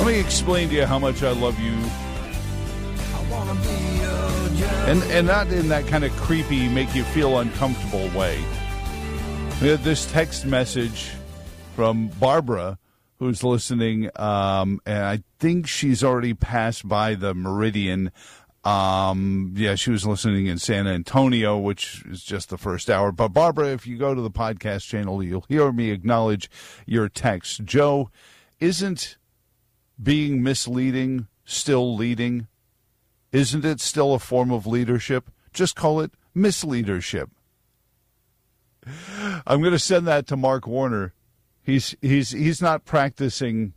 Let me explain to you how much I love you. And not in that kind of creepy, make you feel uncomfortable way. We had this text message from Barbara, who's listening, and I think she's already passed by the Meridian. She was listening in San Antonio, which is just the first hour. But Barbara, if you go to the podcast channel, you'll hear me acknowledge your text. Joe, isn't being misleading still leading? Isn't it still a form of leadership? Just call it misleadership. I'm going to send that to Mark Warner. He's not practicing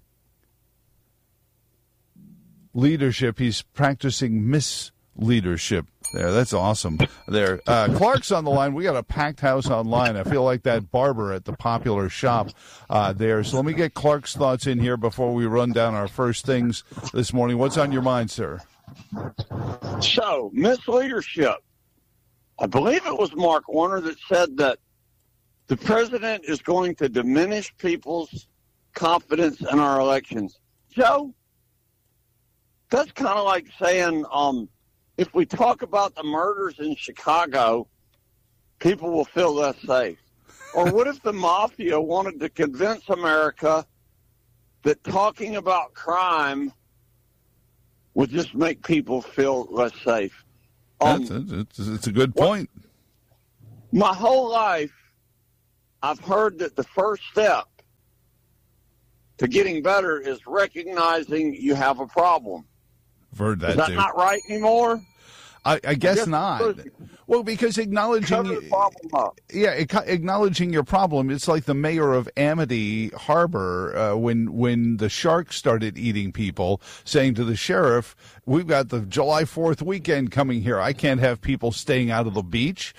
leadership. He's practicing misleadership. There, that's awesome. There, Clark's on the line. We got a packed house online. I feel like that barber at the Popular shop there. So let me get Clark's thoughts in here before we run down our first things this morning. What's on your mind, sir? So, misleadership. I believe it was Mark Warner that said that the president is going to diminish people's confidence in our elections. Joe, that's kind of like saying if we talk about the murders in Chicago, people will feel less safe. Or what if the mafia wanted to convince America that talking about crime would just make people feel less safe? It's a good point. My whole life, I've heard that the first step to getting better is recognizing you have a problem. I've heard that, is that too. Not right anymore? I guess not. Well, because acknowledging acknowledging your problem, it's like the mayor of Amity Harbor when the sharks started eating people, saying to the sheriff, "We've got the July 4th weekend coming here. I can't have people staying out of the beach."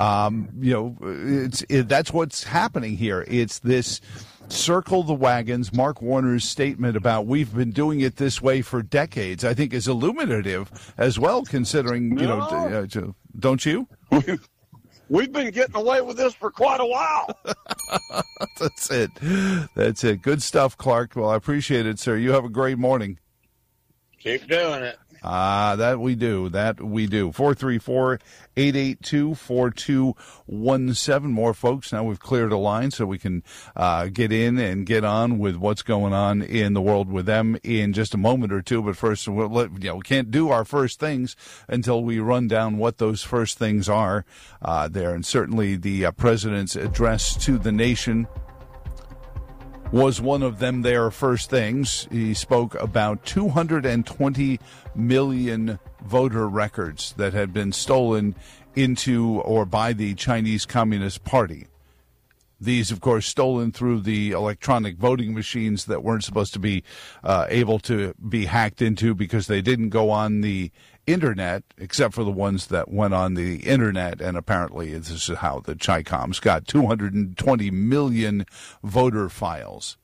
That's what's happening here. It's this circle the wagons. Mark Warner's statement about we've been doing it this way for decades, I think, is illuminative as well, considering, don't you? We've been getting away with this for quite a while. That's it. Good stuff, Clark. Well, I appreciate it, sir. You have a great morning. Keep doing it. That we do. 434-882-4217. More folks. Now we've cleared a line so we can get in and get on with what's going on in the world with them in just a moment or two. But first, we can't do our first things until we run down what those first things are there. And certainly the president's address to the nation was one of them there first things. He spoke about 220 million voter records that had been stolen into or by the Chinese Communist Party. These, of course, stolen through the electronic voting machines that weren't supposed to be able to be hacked into because they didn't go on the Internet, except for the ones that went on the Internet. And apparently this is how the Chi-Coms got 220 million voter files.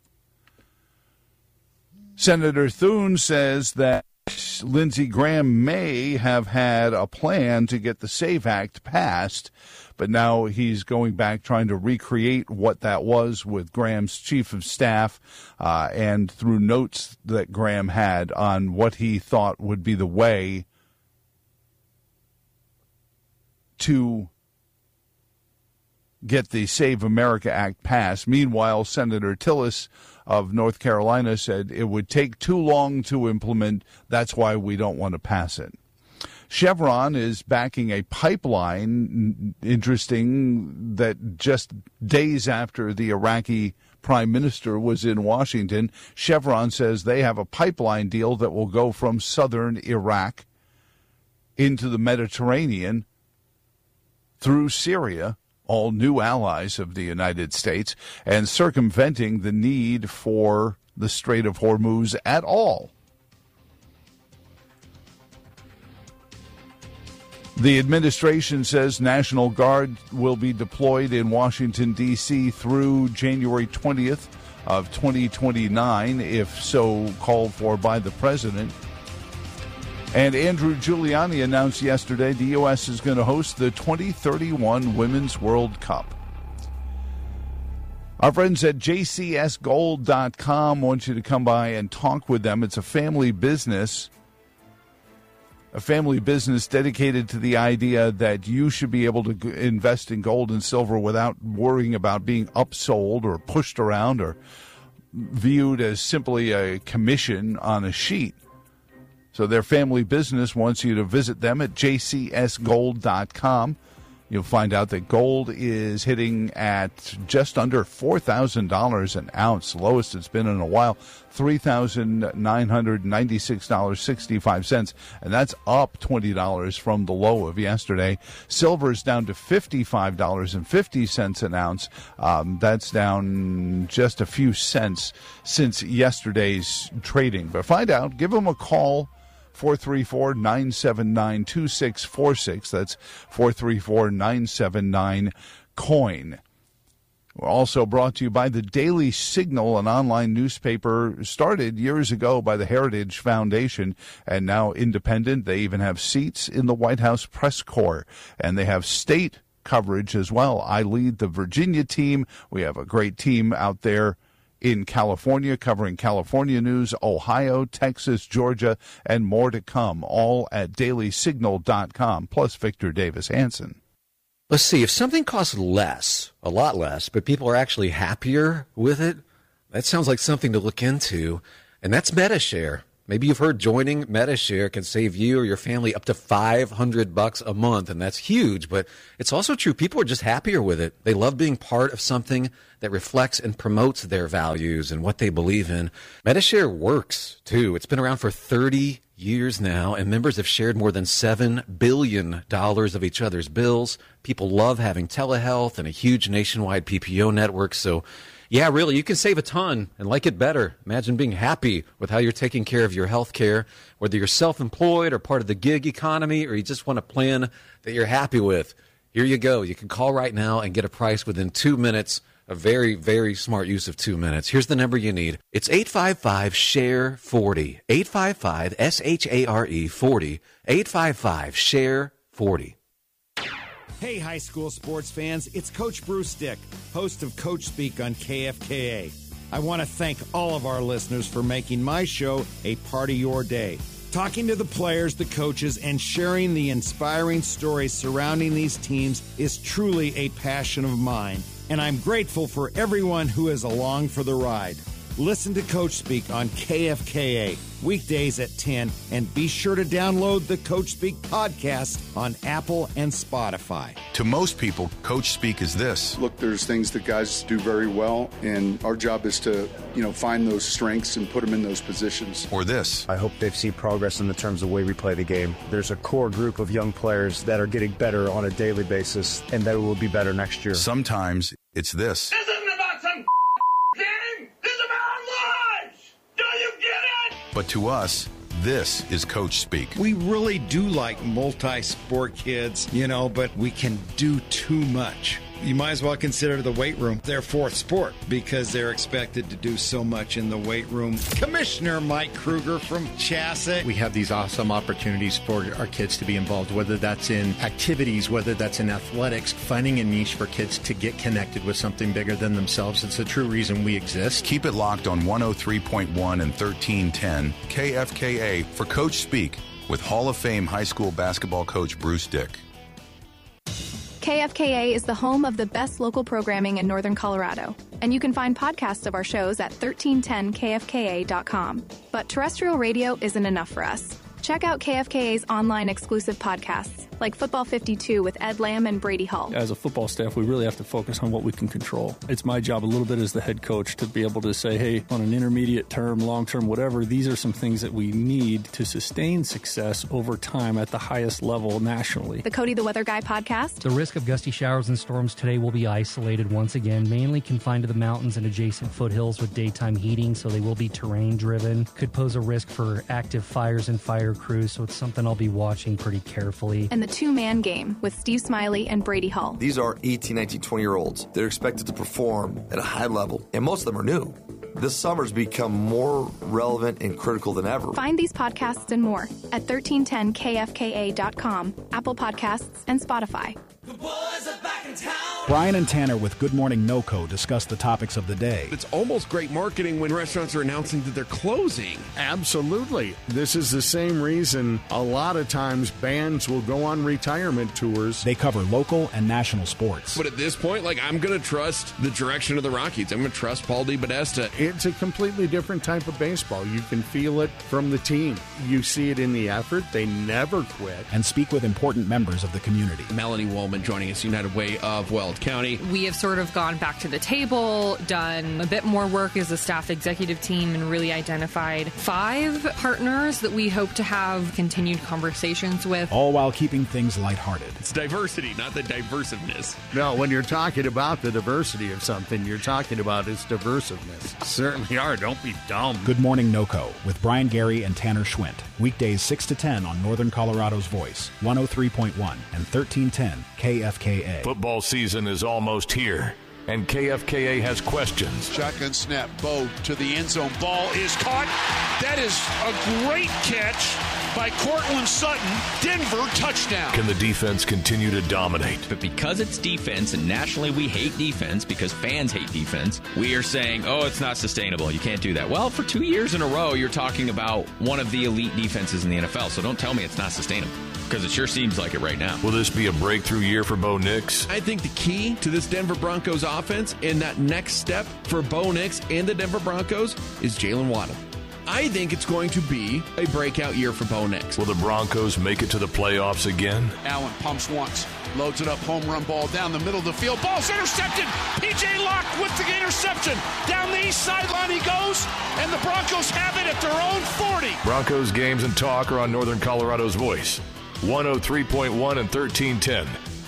Senator Thune says that Lindsey Graham may have had a plan to get the SAVE Act passed, but now he's going back trying to recreate what that was with Graham's chief of staff and through notes that Graham had on what he thought would be the way to get the Save America Act passed. Meanwhile, Senator Tillis of North Carolina said it would take too long to implement. That's why we don't want to pass it. Chevron is backing a pipeline. Interesting that just days after the Iraqi prime minister was in Washington, Chevron says they have a pipeline deal that will go from southern Iraq into the Mediterranean through Syria, all new allies of the United States, and circumventing the need for the Strait of Hormuz at all. The administration says National Guard will be deployed in Washington, D.C. through January 20th of 2029, if so called for by the president. And Andrew Giuliani announced yesterday the U.S. is going to host the 2031 Women's World Cup. Our friends at jcsgold.com want you to come by and talk with them. It's a family business dedicated to the idea that you should be able to invest in gold and silver without worrying about being upsold or pushed around or viewed as simply a commission on a sheet. So their family business wants you to visit them at jcsgold.com. You'll find out that gold is hitting at just under $4,000 an ounce, lowest it's been in a while, $3,996.65, and that's up $20 from the low of yesterday. Silver is down to $55.50 an ounce. That's down just a few cents since yesterday's trading. But find out, give them a call. 434-979-2646. That's 434-979-COIN. We're also brought to you by the Daily Signal, an online newspaper started years ago by the Heritage Foundation and now independent. They even have seats in the White House press corps, and they have state coverage as well. I lead the Virginia team. We have a great team out there in California, covering California news, Ohio, Texas, Georgia, and more to come, all at dailysignal.com, plus Victor Davis Hanson. Let's see, if something costs less, a lot less, but people are actually happier with it, that sounds like something to look into, and that's Medi-Share. Maybe you've heard joining Medi-Share can save you or your family up to $500 a month, and that's huge, but it's also true. People are just happier with it. They love being part of something that reflects and promotes their values and what they believe in. Medi-Share works, too. It's been around for 30 years now, and members have shared more than $7 billion of each other's bills. People love having telehealth and a huge nationwide PPO network, so yeah, really, you can save a ton and like it better. Imagine being happy with how you're taking care of your health care, whether you're self-employed or part of the gig economy, or you just want a plan that you're happy with. Here you go. You can call right now and get a price within 2 minutes. A very, very smart use of 2 minutes. Here's the number you need. It's 855-SHARE-40. 855-SHARE-40. 855-SHARE-40. Hey, high school sports fans, it's Coach Bruce Dick, host of Coach Speak on KFKA. I want to thank all of our listeners for making my show a part of your day. Talking to the players, the coaches, and sharing the inspiring stories surrounding these teams is truly a passion of mine, and I'm grateful for everyone who is along for the ride. Listen to Coach Speak on KFKA, weekdays at 10, and be sure to download the Coach Speak podcast on Apple and Spotify. To most people, Coach Speak is this. Look, there's things that guys do very well, and our job is to, find those strengths and put them in those positions. Or this. I hope they've seen progress in the terms of the way we play the game. There's a core group of young players that are getting better on a daily basis, and that will be better next year. Sometimes it's this. This isn't about some game. This is about our lives. Do you get it? But to us, this is Coach Speak. We really do like multi-sport kids, but we can do too much. You might as well consider the weight room their fourth sport because they're expected to do so much in the weight room. Commissioner Mike Kruger from Chassa. We have these awesome opportunities for our kids to be involved, whether that's in activities, whether that's in athletics, finding a niche for kids to get connected with something bigger than themselves. It's the true reason we exist. Keep it locked on 103.1 and 1310 KFKA for Coach Speak with Hall of Fame high school basketball coach Bruce Dick. KFKA is the home of the best local programming in Northern Colorado, and you can find podcasts of our shows at 1310kfka.com. But terrestrial radio isn't enough for us. Check out KFKA's online exclusive podcasts, like Football 52 with Ed Lamb and Brady Hall. As a football staff, we really have to focus on what we can control. It's my job a little bit as the head coach to be able to say, hey, on an intermediate term, long term, whatever, these are some things that we need to sustain success over time at the highest level nationally. The Cody the Weather Guy podcast. The risk of gusty showers and storms today will be isolated once again, mainly confined to the mountains and adjacent foothills with daytime heating, so they will be terrain driven. Could pose a risk for active fires and fire crews, so it's something I'll be watching pretty carefully. And the two-man game with Steve Smiley and Brady Hall. These are 18, 19, 20-year-olds. They're expected to perform at a high level, and most of them are new. This summer's become more relevant and critical than ever. Find these podcasts and more at 1310kfka.com, Apple Podcasts, and Spotify. The boys are back in town. Brian and Tanner with Good Morning NoCo discuss the topics of the day. It's almost great marketing when restaurants are announcing that they're closing. Absolutely. This is the same reason a lot of times bands will go on retirement tours. They cover local and national sports. But at this point, I'm going to trust the direction of the Rockies. I'm going to trust Paul DePodesta. It's a completely different type of baseball. You can feel it from the team. You see it in the effort. They never quit. And speak with important members of the community. Melanie Wollman joining us, United Way of Weld County. We have sort of gone back to the table, done a bit more work as a staff executive team, and really identified 5 partners that we hope to have continued conversations with. All while keeping things lighthearted. It's diversity, not the diversiveness. No, when you're talking about the diversity of something, you're talking about its diversiveness. Certainly are. Don't be dumb. Good Morning NoCo with Brian Gary and Tanner Schwint. Weekdays 6 to 10 on Northern Colorado's Voice, 103.1 and 1310 KFKA. Football season is almost here, and KFKA has questions. Shotgun snap, Bo to the end zone. Ball is caught. That is a great catch by Cortland Sutton. Denver touchdown. Can the defense continue to dominate? But because it's defense, and nationally we hate defense because fans hate defense, we are saying, oh, it's not sustainable. You can't do that. Well, for 2 years in a row, you're talking about one of the elite defenses in the NFL, so don't tell me it's not sustainable, because it sure seems like it right now. Will this be a breakthrough year for Bo Nix? I think the key to this Denver Broncos offense and that next step for Bo Nix and the Denver Broncos is Jalen Waddle. I think it's going to be a breakout year for Bo Nix. Will the Broncos make it to the playoffs again? Allen pumps once, loads it up, home run ball down the middle of the field. Ball's intercepted. P.J. Locke with the interception. Down the east sideline he goes, and the Broncos have it at their own 40. Broncos games and talk are on Northern Colorado's Voice, 103.1 and 1310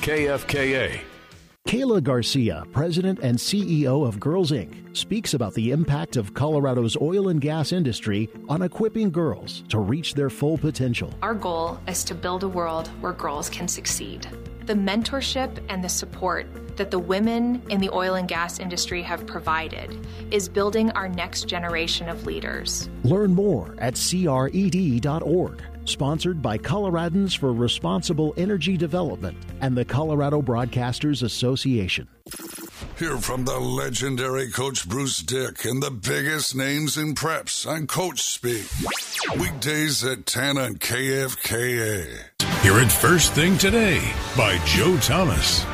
KFKA. Kayla Garcia, President and CEO of Girls Inc., speaks about the impact of Colorado's oil and gas industry on equipping girls to reach their full potential. Our goal is to build a world where girls can succeed. The mentorship and the support that the women in the oil and gas industry have provided is building our next generation of leaders. Learn more at cred.org. Sponsored by Coloradans for Responsible Energy Development and the Colorado Broadcasters Association. Hear from the legendary Coach Bruce Dick and the biggest names in preps on Coach Speak. Weekdays at 10 on KFKA. Hear it first thing today by Joe Thomas.